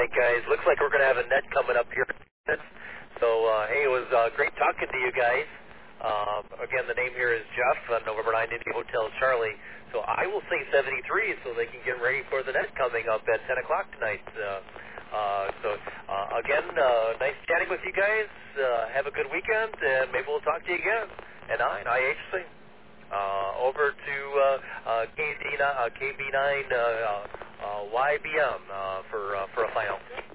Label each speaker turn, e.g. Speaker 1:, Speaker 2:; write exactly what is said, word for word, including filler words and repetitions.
Speaker 1: tonight, guys. Looks like we're going to have a net coming up here. So, uh, hey, it was uh, great talking to you guys. Um, again, the name here is Jeff, uh, November ninth, Indy Hotel Charlie. So I will say seventy-three so they can get ready for the net coming up at ten o'clock tonight. Uh, uh, so, uh, again, uh, nice chatting with you guys. Uh, have a good weekend, and maybe we'll talk to you again. And I, I H C. Uh, over to uh, uh, K B nine, uh, K B nine uh, uh, Y B M uh, for uh, for a final.